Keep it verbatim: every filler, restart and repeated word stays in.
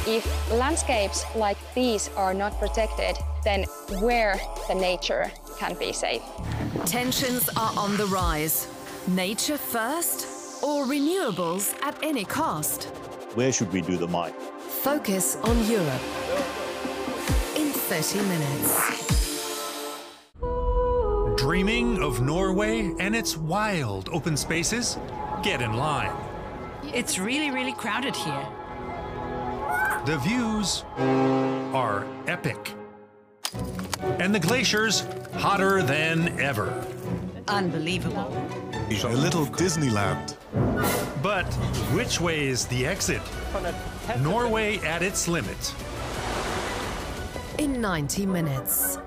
If landscapes like these are not protected, then where the nature can be safe? Tensions are on the rise. Nature first or renewables at any cost? Where should we do the mine? Focus on Europe in thirty minutes. Dreaming of Norway and its wild open spaces? Get in line. It's really, really crowded here. The views are epic. And the glaciers hotter than ever. Unbelievable. A little Disneyland. But which way is the exit? Norway at its limit. In ninety minutes.